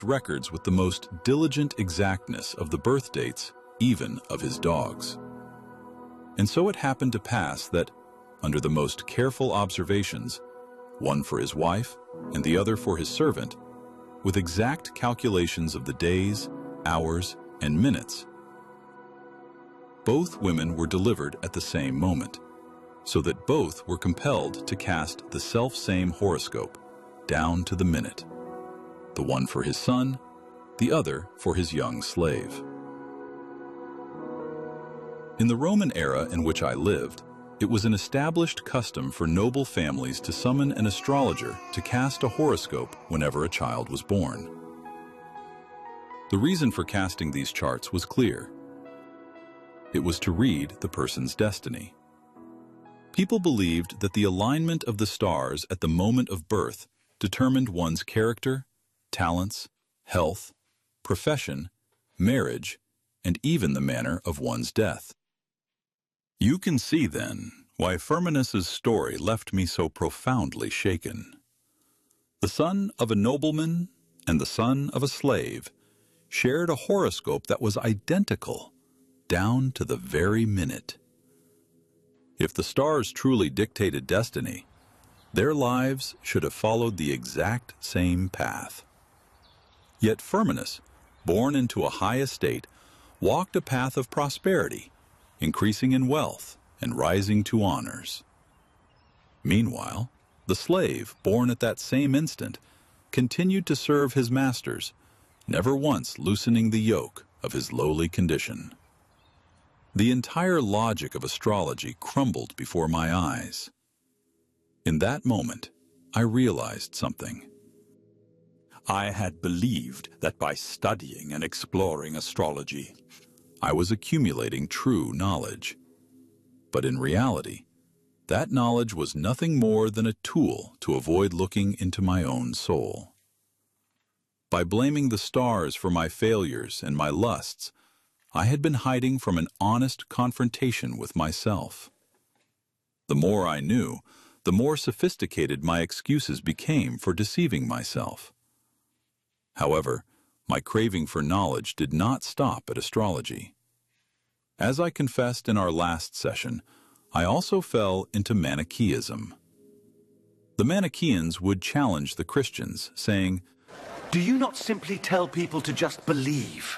records with the most diligent exactness of the birth dates, even of his dogs. And so it happened to pass that, under the most careful observations, one for his wife and the other for his servant, with exact calculations of the days, hours, and minutes, both women were delivered at the same moment, so that both were compelled to cast the self-same horoscope, down to the minute, the one for his son, the other for his young slave. In the Roman era in which I lived, it was an established custom for noble families to summon an astrologer to cast a horoscope whenever a child was born. The reason for casting these charts was clear. It was to read the person's destiny. People believed that the alignment of the stars at the moment of birth determined one's character, talents, health, profession, marriage, and even the manner of one's death. You can see, then, why Firminus's story left me so profoundly shaken. The son of a nobleman and the son of a slave shared a horoscope that was identical, down to the very minute. If the stars truly dictated destiny, their lives should have followed the exact same path. Yet Firminus, born into a high estate, walked a path of prosperity, increasing in wealth and rising to honors. Meanwhile, the slave, born at that same instant, continued to serve his masters, never once loosening the yoke of his lowly condition. The entire logic of astrology crumbled before my eyes. In that moment, I realized something. I had believed that by studying and exploring astrology, I was accumulating true knowledge. But in reality, that knowledge was nothing more than a tool to avoid looking into my own soul. By blaming the stars for my failures and my lusts, I had been hiding from an honest confrontation with myself. The more I knew, the more sophisticated my excuses became for deceiving myself. However, my craving for knowledge did not stop at astrology. As I confessed in our last session, I also fell into Manichaeism. The Manichaeans would challenge the Christians, saying, "Do you not simply tell people to just believe?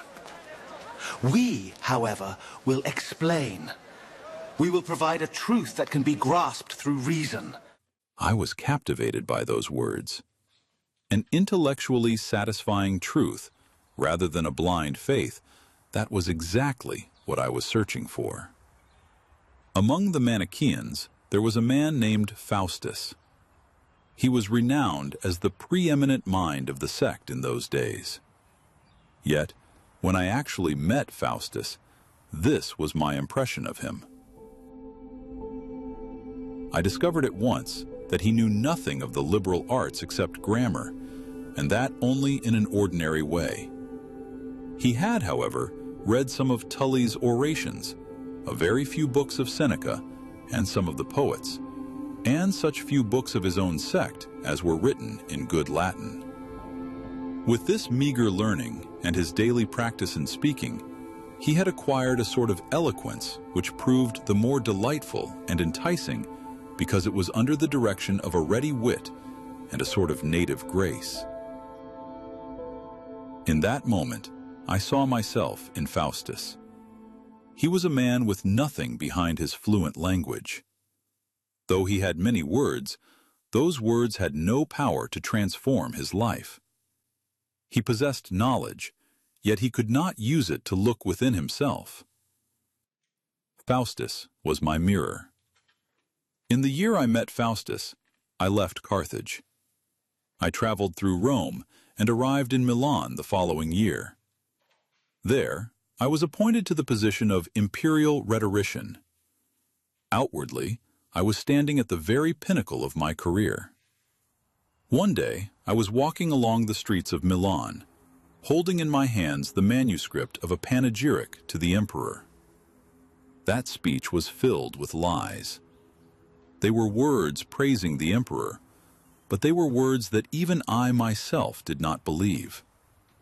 We, however, will explain. We will provide a truth that can be grasped through reason." I was captivated by those words. An intellectually satisfying truth, rather than a blind faith, that was exactly what I was searching for. Among the Manichaeans, there was a man named Faustus. He was renowned as the preeminent mind of the sect in those days. Yet, when I actually met Faustus, this was my impression of him. I discovered at once that he knew nothing of the liberal arts except grammar, and that only in an ordinary way. He had, however, read some of Tully's orations, a very few books of Seneca, and some of the poets, and such few books of his own sect as were written in good Latin. With this meager learning and his daily practice in speaking, he had acquired a sort of eloquence which proved the more delightful and enticing because it was under the direction of a ready wit and a sort of native grace. In that moment, I saw myself in Faustus. He was a man with nothing behind his fluent language. Though he had many words, those words had no power to transform his life. He possessed knowledge, yet he could not use it to look within himself. Faustus was my mirror. In the year I met Faustus, I left Carthage. I traveled through Rome and arrived in Milan the following year. There, I was appointed to the position of imperial rhetorician. Outwardly, I was standing at the very pinnacle of my career. One day, I was walking along the streets of Milan, holding in my hands the manuscript of a panegyric to the emperor. That speech was filled with lies. They were words praising the emperor, but they were words that even I myself did not believe.